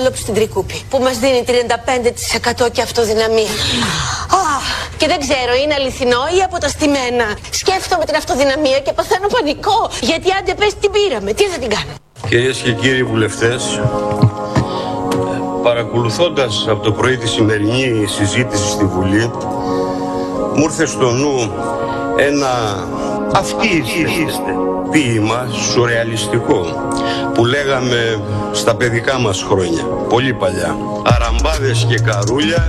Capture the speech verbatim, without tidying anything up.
Dunlop στην Τρικούπη, που μας δίνει τριάντα πέντε τοις εκατό και αυτοδυναμία. Α, και δεν ξέρω, είναι αληθινό ή αποταστημένα. Σκέφτομαι την αυτοδυναμία και παθαίνω πανικό. Γιατί άντε πες την πήραμε, τι θα την κάνω. Κυρίες και κύριοι βουλευτές, παρακολουθώντας από το πρωί τη σημερινή συζήτηση στη Βουλή, μου ήρθε στο νου ένα «Αυτοί είστε» ποίημα σουρεαλιστικό που λέγαμε στα παιδικά μας χρόνια, πολύ παλιά. Αραμπάδες και καρούλια